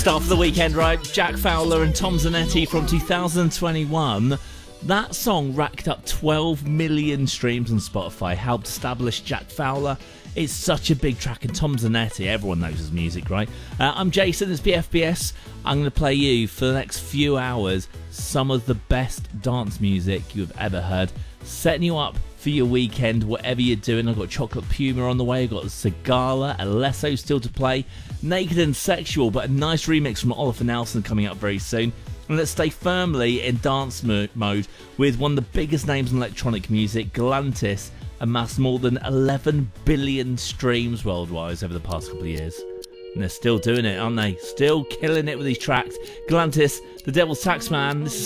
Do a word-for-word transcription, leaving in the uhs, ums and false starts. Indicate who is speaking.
Speaker 1: Start for the weekend, right? Jack Fowler and Tom Zanetti from two thousand twenty-one. That song racked up twelve million streams on Spotify, helped establish Jack Fowler. It's such a big track, and Tom Zanetti, everyone knows his music, right? Uh, I'm Jason, it's B F B S. I'm going to play you for the next few hours some of the best dance music you've ever heard, setting you up for your weekend, whatever you're doing. I've got Chocolate Puma on the way, I've got Sigala, Alesso still to play, Naked and Sexual, but a nice remix from Oliver Nelson coming up very soon. And let's stay firmly in dance mo- mode with one of the biggest names in electronic music. Galantis amassed more than eleven billion streams worldwide over the past couple of years. And they're still doing it, aren't they? Still killing it with these tracks. Galantis, the Devil's Taxman. This is